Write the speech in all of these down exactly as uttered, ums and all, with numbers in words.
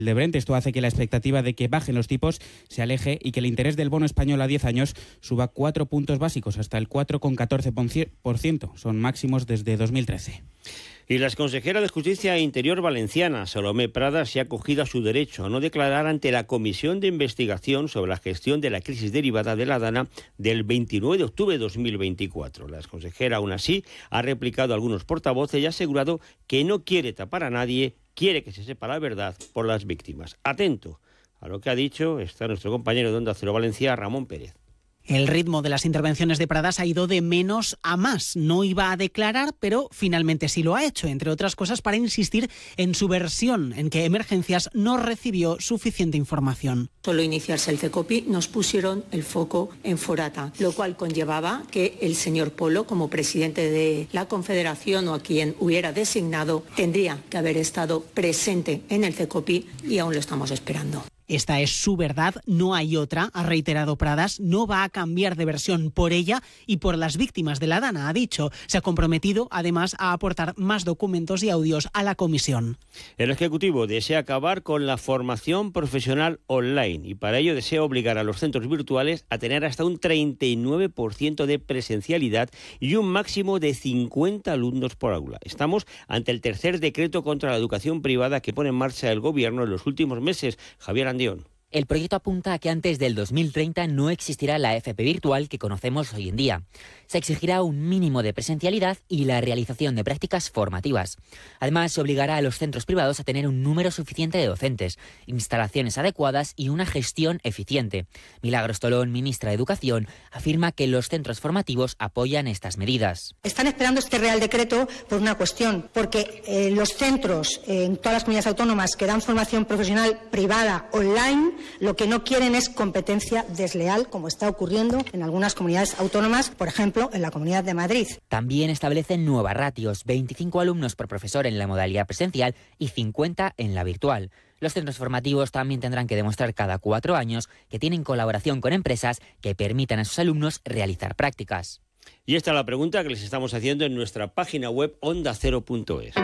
de Brent. Esto hace que la expectativa de que bajen los tipos se aleje y que el interés del bono español a diez años suba cuatro puntos básicos hasta el cuatro coma catorce por ciento. Son máximos desde dos mil trece. Y la exconsejera de Justicia e Interior valenciana, Salomé Prada, se ha acogido a su derecho a no declarar ante la Comisión de Investigación sobre la gestión de la crisis derivada de la Dana del veintinueve de octubre de dos mil veinticuatro. La exconsejera, aún así, ha replicado a algunos portavoces y ha asegurado que no quiere tapar a nadie, quiere que se sepa la verdad por las víctimas. Atento a lo que ha dicho está nuestro compañero de Onda Cero Valencia, Ramón Pérez. El ritmo de las intervenciones de Pradas ha ido de menos a más. No iba a declarar, pero finalmente sí lo ha hecho, entre otras cosas para insistir en su versión, en que Emergencias no recibió suficiente información. Solo iniciarse el CECOPI nos pusieron el foco en Forata, lo cual conllevaba que el señor Polo, como presidente de la Confederación o a quien hubiera designado, tendría que haber estado presente en el CECOPI y aún lo estamos esperando. Esta es su verdad, no hay otra, ha reiterado Pradas, no va a cambiar de versión por ella y por las víctimas de la Dana, ha dicho. Se ha comprometido, además, a aportar más documentos y audios a la comisión. El Ejecutivo desea acabar con la formación profesional online y para ello desea obligar a los centros virtuales a tener hasta un treinta y nueve por ciento de presencialidad y un máximo de cincuenta alumnos por aula. Estamos ante el tercer decreto contra la educación privada que pone en marcha el Gobierno en los últimos meses. Javier Andrés. El proyecto apunta a que antes del dos mil treinta no existirá la F P virtual que conocemos hoy en día. Se exigirá un mínimo de presencialidad y la realización de prácticas formativas. Además, se obligará a los centros privados a tener un número suficiente de docentes, instalaciones adecuadas y una gestión eficiente. Milagros Tolón, ministra de Educación, afirma que los centros formativos apoyan estas medidas. Están esperando este Real Decreto por una cuestión, porque eh, los centros eh, en todas las comunidades autónomas que dan formación profesional privada online, lo que no quieren es competencia desleal, como está ocurriendo en algunas comunidades autónomas, por ejemplo, en la Comunidad de Madrid. También establecen nuevas ratios, veinticinco alumnos por profesor en la modalidad presencial y cincuenta en la virtual. Los centros formativos también tendrán que demostrar cada cuatro años que tienen colaboración con empresas que permitan a sus alumnos realizar prácticas. Y esta es la pregunta que les estamos haciendo en nuestra página web onda cero punto es.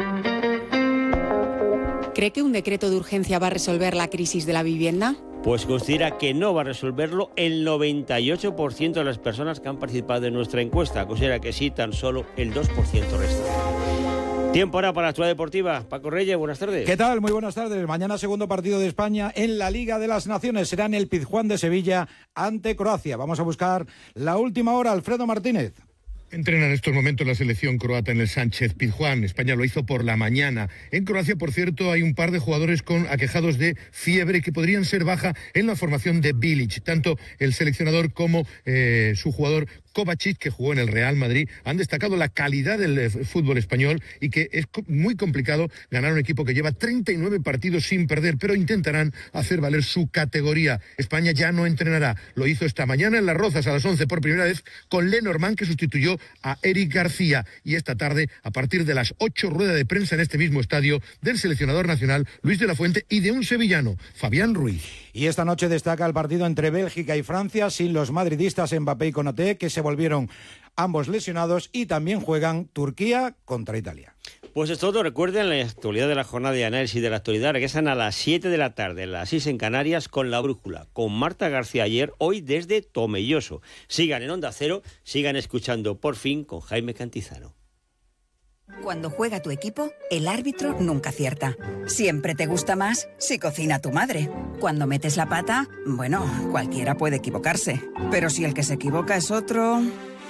¿Cree que un decreto de urgencia va a resolver la crisis de la vivienda? Pues considera que no va a resolverlo el noventa y ocho por ciento de las personas que han participado en nuestra encuesta. Considera que sí, tan solo el dos por ciento restante. Tiempo ahora para la actualidad deportiva. Paco Reyes, buenas tardes. ¿Qué tal? Muy buenas tardes. Mañana segundo partido de España en la Liga de las Naciones. Será en el Pizjuán de Sevilla ante Croacia. Vamos a buscar la última hora. Alfredo Martínez. Entrena en estos momentos la selección croata en el Sánchez Pizjuán. España lo hizo por la mañana. En Croacia, por cierto, hay un par de jugadores con aquejados de fiebre que podrían ser baja en la formación de Bilic. Tanto el seleccionador como eh, su jugador Kovacic, que jugó en el Real Madrid, han destacado la calidad del eh, fútbol español y que es co- muy complicado ganar un equipo que lleva treinta y nueve partidos sin perder, pero intentarán hacer valer su categoría. España ya no entrenará. Lo hizo esta mañana en Las Rozas a las once por primera vez con Lenormand, que sustituyó a Eric García, y esta tarde a partir de las ocho rueda de prensa en este mismo estadio del seleccionador nacional Luis de la Fuente y de un sevillano, Fabián Ruiz. Y esta noche destaca el partido entre Bélgica y Francia sin los madridistas Mbappé y Konaté, que se volvieron ambos lesionados, y también juegan Turquía contra Italia. Pues es todo. Recuerden la actualidad de la jornada de análisis de la actualidad. Regresan a las siete de la tarde, a las seis en Canarias, con La Brújula, con Marta García Ayer, hoy desde Tomelloso. Sigan en Onda Cero, sigan escuchando Por Fin con Jaime Cantizano. Cuando juega tu equipo, el árbitro nunca acierta. Siempre te gusta más si cocina tu madre. Cuando metes la pata, bueno, cualquiera puede equivocarse. Pero si el que se equivoca es otro...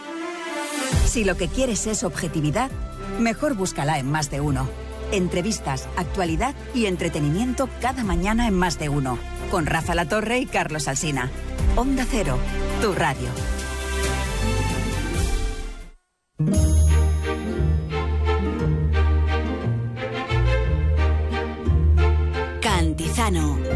Si lo que quieres es objetividad, mejor búscala en Más de Uno. Entrevistas, actualidad y entretenimiento cada mañana en Más de Uno. Con Rafa Latorre y Carlos Alsina. Onda Cero, tu radio. Cantizano.